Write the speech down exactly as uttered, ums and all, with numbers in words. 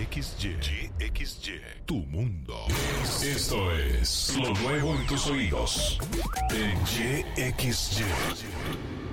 X Y. Y X Y. Tu mundo. Esto es lo nuevo en tus oídos. En Y X Y.